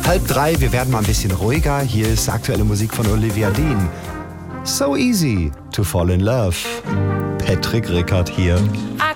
2:30, wir werden mal ein bisschen ruhiger. Hier ist aktuelle Musik von Olivia Dean. So easy to fall in love. Patrick Rickard hier.